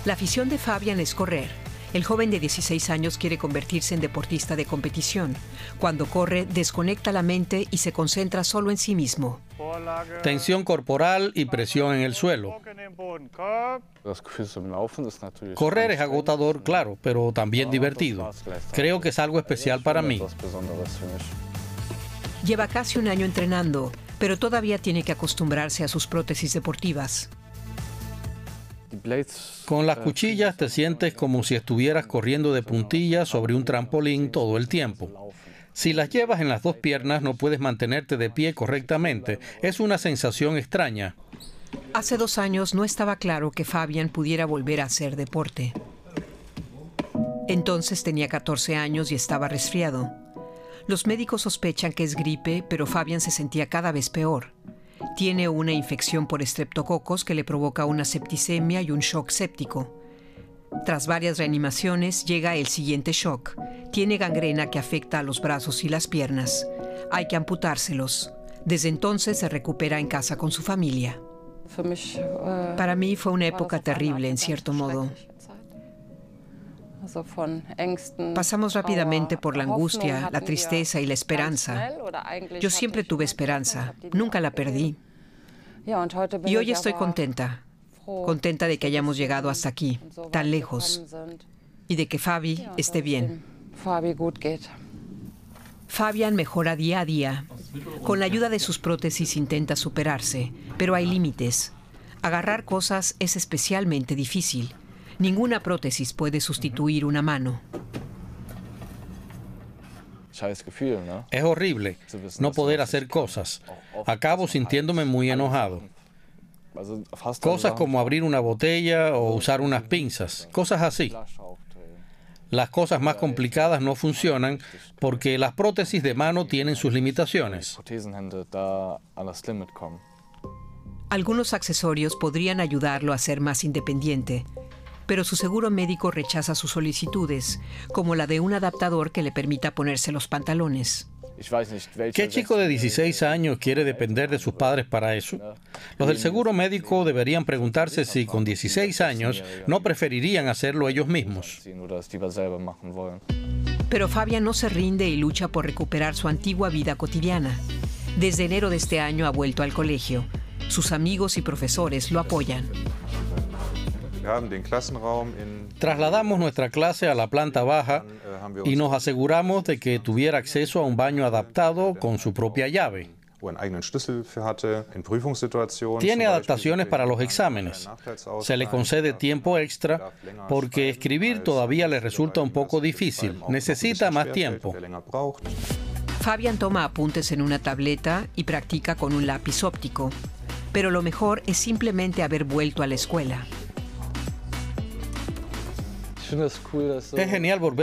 La afición de Fabian es correr. El joven de 16 años quiere convertirse en deportista de competición. Cuando corre, desconecta la mente y se concentra solo en sí mismo. Tensión corporal y presión en el suelo. Correr es agotador, claro, pero también divertido. Creo que es algo especial para mí. Lleva casi un año entrenando, pero todavía tiene que acostumbrarse a sus prótesis deportivas. Con las cuchillas te sientes como si estuvieras corriendo de puntillas sobre un trampolín todo el tiempo. Si las llevas en las dos piernas no puedes mantenerte de pie correctamente. Es una sensación extraña. Hace 2 años no estaba claro que Fabian pudiera volver a hacer deporte. Entonces tenía 14 años y estaba resfriado. Los médicos sospechan que es gripe, pero Fabian se sentía cada vez peor. Tiene una infección por estreptococos que le provoca una septicemia y un shock séptico. Tras varias reanimaciones, llega el siguiente shock. Tiene gangrena que afecta a los brazos y las piernas. Hay que amputárselos. Desde entonces se recupera en casa con su familia. Para mí fue una época terrible, en cierto modo. Pasamos rápidamente por la angustia, la tristeza y la esperanza. Yo siempre tuve esperanza, nunca la perdí. Y hoy estoy contenta de que hayamos llegado hasta aquí, tan lejos, y de que Fabi esté bien. Fabian mejora día a día. Con la ayuda de sus prótesis intenta superarse, pero hay límites. Agarrar cosas es especialmente difícil. Ninguna prótesis puede sustituir una mano. Es horrible no poder hacer cosas. Acabo sintiéndome muy enojado. Cosas como abrir una botella o usar unas pinzas, cosas así. Las cosas más complicadas no funcionan porque las prótesis de mano tienen sus limitaciones. Algunos accesorios podrían ayudarlo a ser más independiente, pero su seguro médico rechaza sus solicitudes, como la de un adaptador que le permita ponerse los pantalones. ¿Qué chico de 16 años quiere depender de sus padres para eso? Los del seguro médico deberían preguntarse si con 16 años no preferirían hacerlo ellos mismos. Pero Fabian no se rinde y lucha por recuperar su antigua vida cotidiana. Desde enero de este año ha vuelto al colegio. Sus amigos y profesores lo apoyan. Trasladamos nuestra clase a la planta baja y nos aseguramos de que tuviera acceso a un baño adaptado con su propia llave. Tiene adaptaciones para los exámenes. Se le concede tiempo extra porque escribir todavía le resulta un poco difícil. Necesita más tiempo. Fabian toma apuntes en una tableta y practica con un lápiz óptico. Pero lo mejor es simplemente haber vuelto a la escuela. Es genial volver